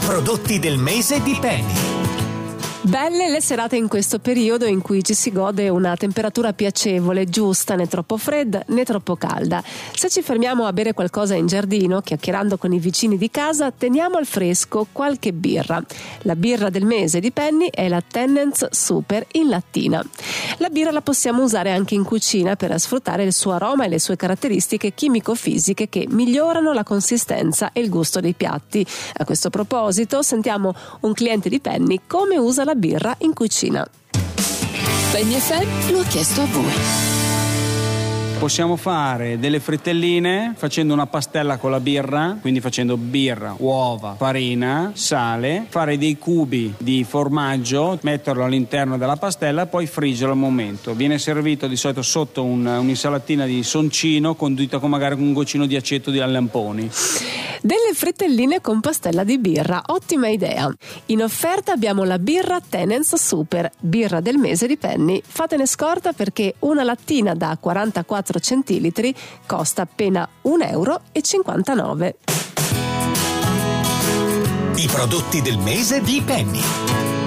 prodotti del mese di Penny. Belle le serate in questo periodo in cui ci si gode una temperatura piacevole, giusta, né troppo fredda né troppo calda. Se ci fermiamo a bere qualcosa in giardino, chiacchierando con i vicini di casa, teniamo al fresco qualche birra. La birra del mese di Penny è la Tennent's Super in lattina. La birra la possiamo usare anche in cucina per sfruttare il suo aroma e le sue caratteristiche chimico-fisiche che migliorano la consistenza e il gusto dei piatti. A questo proposito sentiamo un cliente di Penny come usa la birra in cucina. Penny FM lo ha chiesto a voi. Possiamo fare delle frittelline facendo una pastella con la birra, quindi facendo birra, uova, farina, sale, fare dei cubi di formaggio, metterlo all'interno della pastella e poi friggerlo al momento. Viene servito di solito sotto un'insalatina di soncino condita con magari un goccino di aceto di lamponi. Delle frittelline con pastella di birra, ottima idea. In offerta abbiamo la birra Tennent's Super, birra del mese di Penny. Fatene scorta perché una lattina da 44 centilitri costa appena €1,59. I prodotti del mese di Penny.